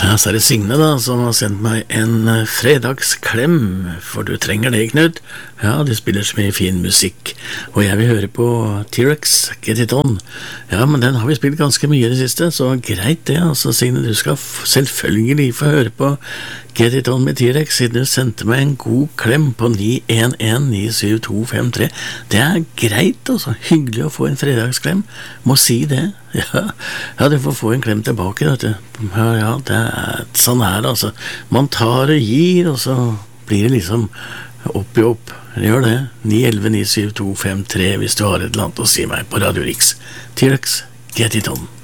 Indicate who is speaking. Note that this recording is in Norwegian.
Speaker 1: Ja, så det Signe da, som har sendt meg en fredagsklem, for du trenger det, Knut. Ja, de spiller så mye fin musikk, og jeg vil høre på T-Rex, Get It On. Ja, men den har vi spilt ganske mye i det siste, så greit det, altså Signe, du skal selvfølgelig få høre på Get It On med T-Rex, siden du sendte meg en god klem på 911-97253. Det er greit, altså, hyggelig å få en fredagsklem, må si det. Ja, du får få en klem tilbake, vet du. Ja, det er sånn her, altså. Man tar og gir, og så blir det liksom opp i opp. Gjør det. 911-97253 hvis du har et eller annet å si meg på Radio Riks. T-Rex, Get It On.